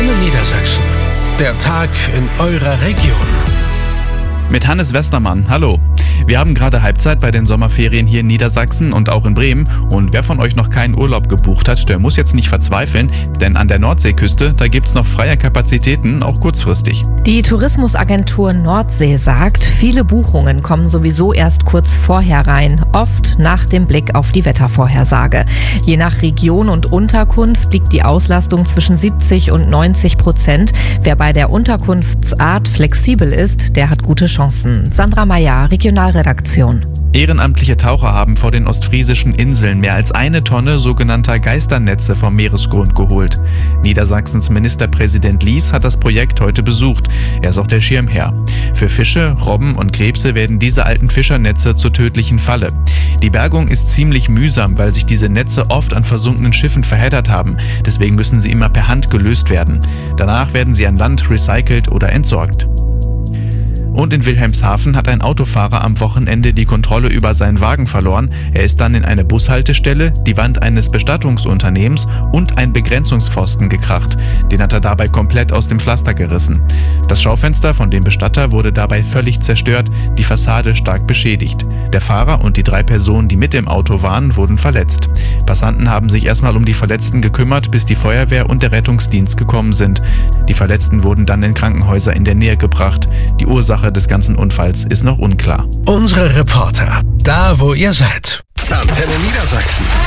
Antenne Niedersachsen. Der Tag in eurer Region. Mit Hannes Westermann, hallo. Wir haben gerade Halbzeit bei den Sommerferien hier in Niedersachsen und auch in Bremen. Und wer von euch noch keinen Urlaub gebucht hat, der muss jetzt nicht verzweifeln, denn an der Nordseeküste, da gibt's noch freie Kapazitäten, auch kurzfristig. Die Tourismusagentur Nordsee sagt, viele Buchungen kommen sowieso erst kurz vorher rein, oft nach dem Blick auf die Wettervorhersage. Je nach Region und Unterkunft liegt die Auslastung zwischen 70% und 90%. Wer bei der Unterkunftsart flexibel ist, der hat gute Chancen. Sandra Meyer, Regionalredaktion. Ehrenamtliche Taucher haben vor den ostfriesischen Inseln mehr als 1 Tonne sogenannter Geisternetze vom Meeresgrund geholt. Niedersachsens Ministerpräsident Lies hat das Projekt heute besucht. Er ist auch der Schirmherr. Für Fische, Robben und Krebse werden diese alten Fischernetze zur tödlichen Falle. Die Bergung ist ziemlich mühsam, weil sich diese Netze oft an versunkenen Schiffen verheddert haben. Deswegen müssen sie immer per Hand gelöst werden. Danach werden sie an Land recycelt oder entsorgt. Und in Wilhelmshaven hat ein Autofahrer am Wochenende die Kontrolle über seinen Wagen verloren. Er ist dann in eine Bushaltestelle, die Wand eines Bestattungsunternehmens und einen Begrenzungspfosten gekracht. Den hat er dabei komplett aus dem Pflaster gerissen. Das Schaufenster von dem Bestatter wurde dabei völlig zerstört, die Fassade stark beschädigt. Der Fahrer und die 3 Personen, die mit dem Auto waren, wurden verletzt. Passanten haben sich erstmal um die Verletzten gekümmert, bis die Feuerwehr und der Rettungsdienst gekommen sind. Die Verletzten wurden dann in Krankenhäuser in der Nähe gebracht. Die Ursache des ganzen Unfalls ist noch unklar. Unsere Reporter, da wo ihr seid. Antenne Niedersachsen.